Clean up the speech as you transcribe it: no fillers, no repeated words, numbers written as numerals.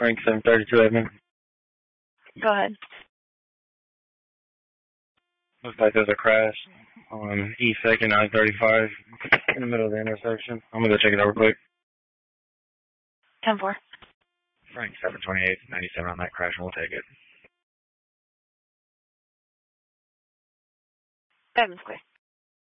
Frank 732 Edmond. Go ahead. Looks like there's a crash on East 2nd 935 in the middle of the intersection. I'm going to go check it out real quick. 10-4. Frank 728 97 on that crash, and we'll take it. Evans clear.